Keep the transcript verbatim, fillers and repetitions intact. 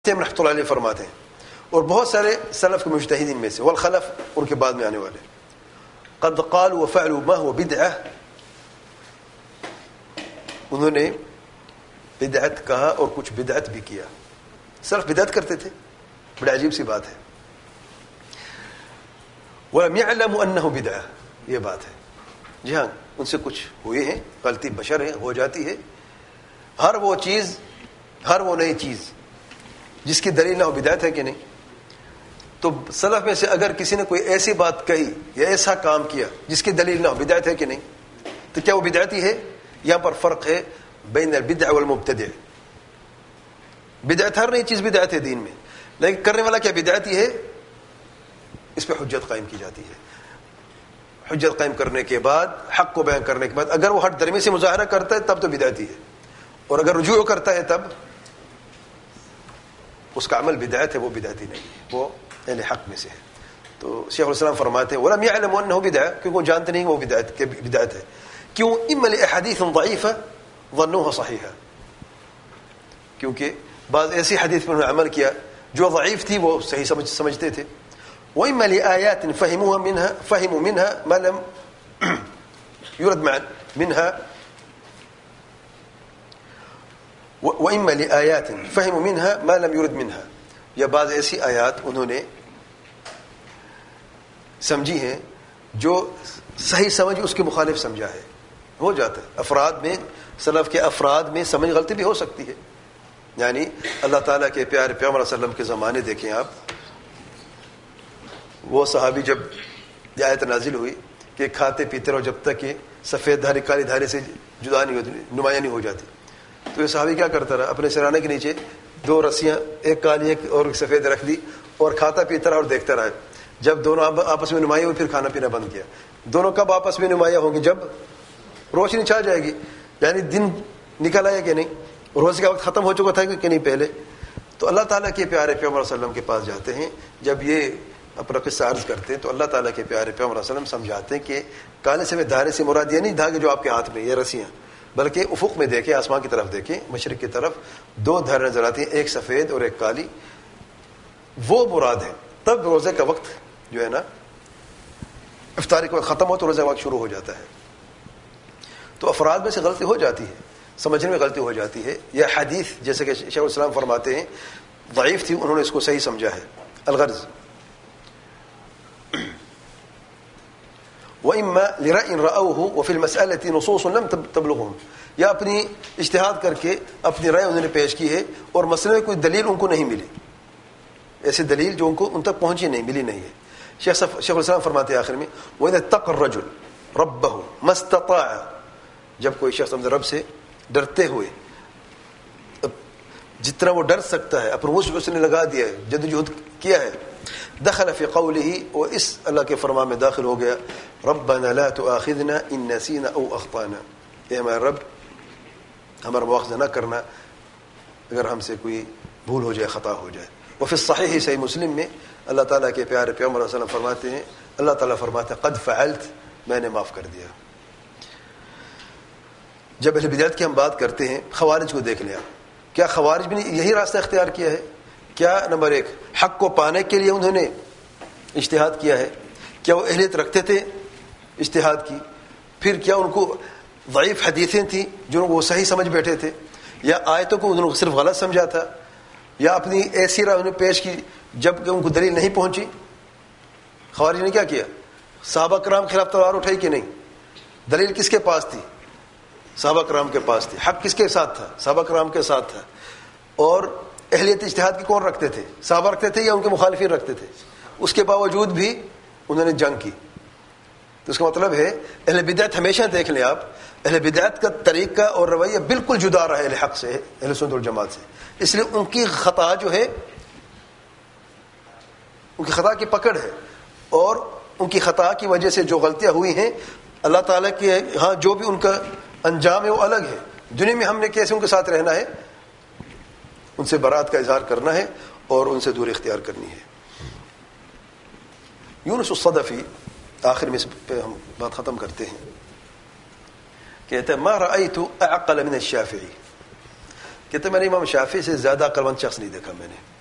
رحمۃ اللہ علیہ فرماتے ہیں، اور بہت سارے سلف کے مجتہدین میں سے والخلف ان کے بعد میں آنے والے، قد قالوا وفعلوا ما هو بدعہ، انہوں نے بدعت کہا اور کچھ بدعت بھی کیا. سلف بدعت کرتے تھے، بڑی عجیب سی بات ہے. ولم يعلموا انه بدعہ، یہ بات ہے. جی ہاں، ان سے کچھ ہوئے ہیں، غلطی بشر ہے، ہو جاتی ہے. ہر وہ چیز، ہر وہ نئی چیز جس کی دلیل نہ ہو بدعت ہے کہ نہیں؟ تو سلف میں سے اگر کسی نے کوئی ایسی بات کہی یا ایسا کام کیا جس کی دلیل نہ ہو، بدعت ہے کہ نہیں؟ تو کیا وہ بدعتی ہے؟ یہاں پر فرق ہے بین البدع والمبتدع. بدعت ہر نئی چیز بدعت ہے دین میں، لیکن کرنے والا کیا بدعتی ہے، اس پہ حجت قائم کی جاتی ہے. حجت قائم کرنے کے بعد، حق کو بیان کرنے کے بعد اگر وہ ہر درمی سے مظاہرہ کرتا ہے تب تو بدعتی ہے، اور اگر رجوع کرتا ہے تب اس کا عمل بدعت ہے، وہ بدعتی نہیں ہے، وہ اہل حق میں سے ہے. تو شیخ الاسلام فرماتے ہیں ولم يعلم انه بدعہ، کیونکہ وہ جانتے نہیں وہ بدعت کہ بدعت ہے. کیوں؟ اما لاحاديث ضعيفه ظنوها صحیحه، کیونکہ بعض ایسی حدیث پر انہوں نے عمل کیا جو ضعیف تھی وہ صحیح سمجھ سمجھتے تھے. واما لآيات فهموها منها فهموا منها ما لم يرد مع منها وَإِمَّا لِآيَاتٍ فَهِمُوا مِنْهَا مَا لَمْ يُرِدْ مِنْهَا، یا بعض ایسی آیات انہوں نے سمجھی ہیں جو صحیح سمجھ اس کے مخالف سمجھا ہے. ہو جاتا ہے افراد میں، سلف کے افراد میں سمجھ غلطی بھی ہو سکتی ہے. یعنی اللہ تعالیٰ کے پیارے پیغمبر صلی اللہ علیہ وسلم کے زمانے دیکھیں آپ، وہ صحابی جب یہ آیت نازل ہوئی کہ کھاتے پیتے رہو جب تک کہ سفید دھاری کالی دھاری سے جدا نہیں ہوتی، نمایاں نہیں ہو جاتی، تو یہ صحابی کیا کرتا رہا، اپنے سرانے کے نیچے دو رسیاں، ایک کالی ایک اور ایک سفید رکھ دی، اور کھاتا پیتا رہا اور دیکھتا رہا. جب دونوں آپس میں نمایاں ہوئی پھر کھانا پینا بند کیا. دونوں کب آپس میں نمایاں ہوں گے؟ جب روشنی چھا جائے گی، یعنی دن نکل آیا کہ نہیں، روز کا وقت ختم ہو چکا تھا کہ نہیں پہلے. تو اللہ تعالیٰ کے پیارے پیغمبر صلی اللہ علیہ وسلم کے پاس جاتے ہیں، جب یہ اپنا قصہ عرض کرتے ہیں تو اللہ تعالیٰ کے پیارے پیغمبر صلی اللہ علیہ وسلم سمجھاتے ہیں کہ کالے سے دھارے سے مراد یہ نہیں دھاگے جو آپ کے ہاتھ میں، یہ رسیاں، بلکہ افق میں دیکھیں، آسمان کی طرف دیکھیں، مشرق کی طرف دو دھاریں نظر آتی ہیں، ایک سفید اور ایک کالی، وہ مراد ہے. تب روزے کا وقت جو ہے نا، افطاری کا وقت ختم ہو تو روزے کا وقت شروع ہو جاتا ہے. تو افراد میں سے غلطی ہو جاتی ہے، سمجھنے میں غلطی ہو جاتی ہے. یا حدیث جیسے کہ شیخ الاسلام فرماتے ہیں ضعیف تھی، انہوں نے اس کو صحیح سمجھا ہے. الغرض وَإِمَّا لِرَأْيٍ رَأَوْهُ وَفِي الْمَسْأَلَةِ نُصُوصٌ لَمْ تَبْلُغْهُمْ، یا اپنی اجتہاد کر کے اپنی رائے انہوں نے پیش کی ہے اور مسئلے میں کوئی دلیل ان کو نہیں ملی، ایسی دلیل جو ان کو ان تک پہنچی نہیں، ملی نہیں ہے. شیخ شیخ الاسلام فرماتے ہیں آخر میں وَإِذَا اتَّقَى الرَّجُلُ رَبَّهُ مَا اسْتَطَاعَ، جب کوئی شخص اپنے رب سے ڈرتے ہوئے جتنا وہ ڈر سکتا ہے اپنے وسع اس نے لگا دیا ہے، جدوجہد کیا ہے، دخل فی قولہ، وہ اس اللہ کے فرمان میں داخل ہو گیا، ربنا لا تؤاخذنا ان نسینا او اخطانا، اے ہمارے رب ہمارا مواخذہ نہ کرنا اگر ہم سے کوئی بھول ہو جائے، خطا ہو جائے. وفی الصحیح صحیح مسلم میں اللہ تعالیٰ کے پیارے پیغمبر صلی اللہ علیہ وسلم فرماتے ہیں، اللہ تعالیٰ فرماتے ہیں قد فعلت، میں نے معاف کر دیا. جب اہل بدعت کی ہم بات کرتے ہیں، خوارج کو دیکھ لیں آپ، کیا خوارج بھی یہی راستہ اختیار کیا ہے؟ کیا نمبر ایک حق کو پانے کے لیے انہوں نے اجتہاد کیا ہے؟ کیا وہ اہلیت رکھتے تھے اجتہاد کی؟ پھر کیا ان کو ضعیف حدیثیں تھیں جو وہ صحیح سمجھ بیٹھے تھے، یا آیتوں کو انہوں نے صرف غلط سمجھا تھا، یا اپنی ایسی رائے انہیں پیش کی جب کہ ان کو دلیل نہیں پہنچی؟ خوارج نے کیا کیا؟ صحابہ کرام کے خلاف تلوار اٹھائی کہ نہیں؟ دلیل کس کے پاس تھی؟ صحابہ کرام کے پاس تھی. حق کس کے ساتھ تھا؟ صحابہ کرام کے ساتھ تھا. اور اہلیت اجتہاد کی کون رکھتے تھے؟ صحابہ رکھتے تھے یا ان کے مخالفین رکھتے تھے؟ اس کے باوجود بھی انہوں نے جنگ کی. تو اس کا مطلب ہے اہل بدعت ہمیشہ دیکھ لیں آپ، اہل بدعت کا طریقہ اور رویہ بالکل جدا رہا ہے اہل حق سے، اہل سنت والجماعت سے. اس لیے ان کی خطا جو ہے، ان کی خطا کی پکڑ ہے، اور ان کی خطا کی وجہ سے جو غلطیاں ہوئی ہیں اللہ تعالیٰ کے ہاں جو بھی ان کا انجام ہے وہ الگ ہے. دنیا میں ہم نے کیسے ان کے ساتھ رہنا ہے، ان سے برات کا اظہار کرنا ہے اور ان سے دوری اختیار کرنی ہے. یونس الصدفی آخر میں اس پہ ہم بات ختم کرتے ہیں، کہتے ہیں ما رأیت اعقل من الشافعی، کہتے میں نے امام شافعی سے زیادہ عقل مند شخص نہیں دیکھا میں نے.